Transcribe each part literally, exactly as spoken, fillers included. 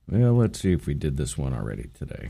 Well, let's see if we did this one already today.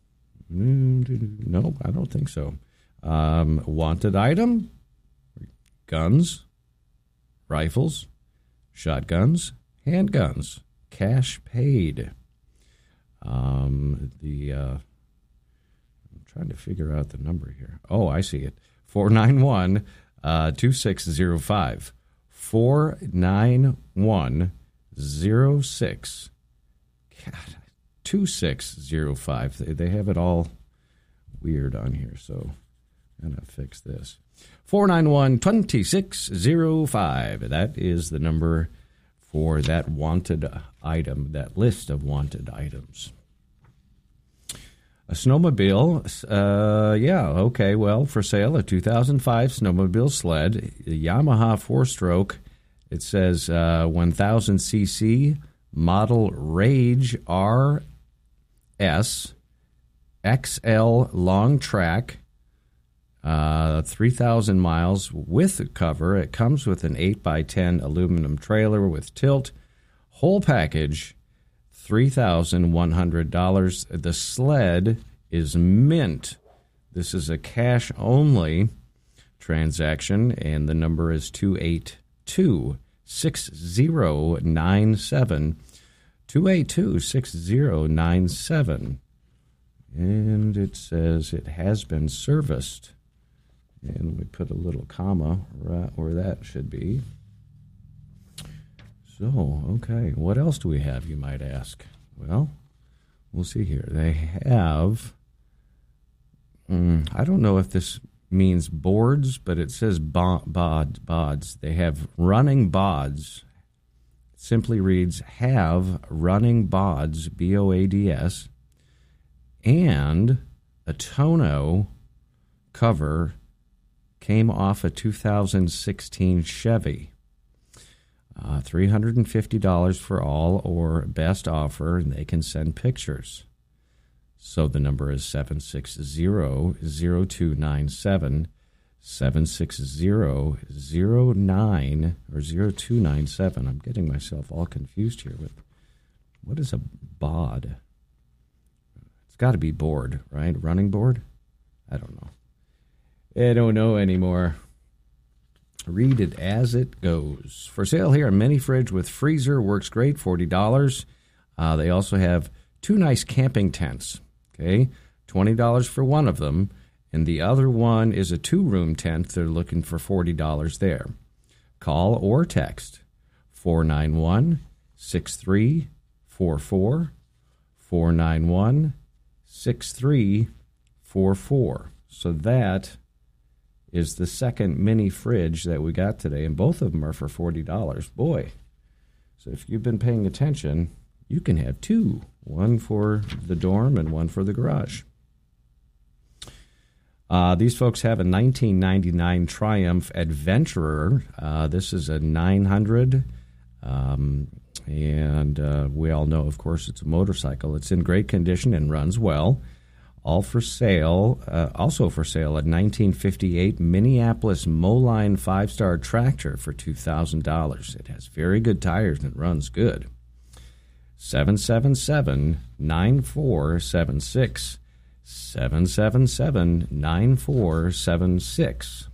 No, I don't think so. Um, wanted item, guns, rifles, shotguns, handguns, cash paid. Um, the uh, I'm trying to figure out the number here. Oh, I see it. four nine one, two six zero five. four nine one, zero six. God, two six zero five. They, they have it all weird on here, so I'm going to fix this. four nine one, two six zero five. That is the number for that wanted item, that list of wanted items. A snowmobile, uh, yeah, okay, well, for sale, a two thousand five snowmobile sled, a Yamaha four-stroke. It says uh, one thousand c c, model Rage R S, X L long track, uh, three thousand miles with cover. It comes with an eight by ten aluminum trailer with tilt. Whole package, three thousand one hundred dollars. The sled is mint. This is a cash-only transaction, and the number is two eight two, six zero nine seven. two eight two, six zero nine seven. And it says it has been serviced. And we put a little comma right where that should be. So, okay, what else do we have, you might ask? Well, we'll see here. They have, mm, I don't know if this means boards, but it says bo- bod, bods. They have running bods. It simply reads, have running bods, B O A D S, and a tonneau cover came off a two thousand sixteen Chevy. Uh, three hundred fifty dollars for all, or best offer, and they can send pictures. So the number is seven six zero, zero two nine seven, seven six zero, zero nine, or zero two nine seven. I'm getting myself all confused here with, what is a bod? It's got to be board, right? Running board? I don't know. I don't know anymore. Read it as it goes. For sale here, a mini fridge with freezer, works great, forty dollars. Uh, they also have two nice camping tents, okay, twenty dollars for one of them, and the other one is a two-room tent. They're looking for forty dollars there. Call or text four nine one, six three four four, four nine one, six three four four. So that is the second mini fridge that we got today, and both of them are for forty dollars. Boy, so if you've been paying attention, you can have two, one for the dorm and one for the garage. Uh, these folks have a nineteen ninety-nine Triumph Adventurer. Uh, this is a nine hundred, um, and uh, we all know, of course, it's a motorcycle. It's in great condition and runs well. All for sale, uh, also for sale, a nineteen fifty-eight Minneapolis Moline five-star tractor for two thousand dollars. It has very good tires and it runs good. seven seven seven, nine four seven six, seven seven seven, nine four seven six.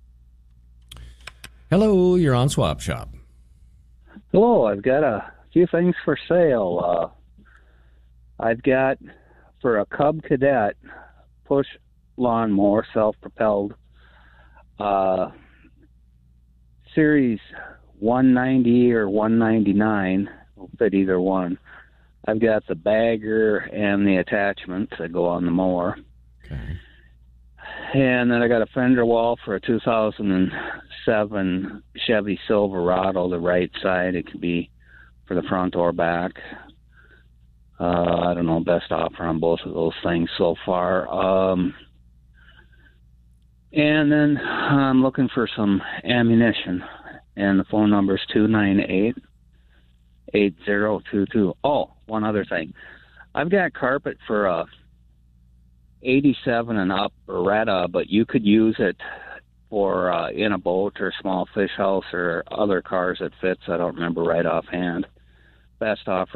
Hello, you're on Swap Shop. Hello, I've got a few things for sale. Uh, I've got... For a Cub Cadet push lawnmower, self-propelled, uh, Series one ninety or one ninety-nine, will fit either one. I've got the bagger and the attachments that go on the mower. Okay. And then I got a fender wall for a two thousand seven Chevy Silverado, the right side. It could be for the front or back. Uh, I don't know, best offer on both of those things so far. Um, and then I'm looking for some ammunition, and the phone number is two nine eight, eight zero two two. Oh, one other thing. I've got carpet for a eighty-seven and up Beretta, but you could use it for uh, in a boat or small fish house or other cars it fits. I don't remember right offhand. Best offer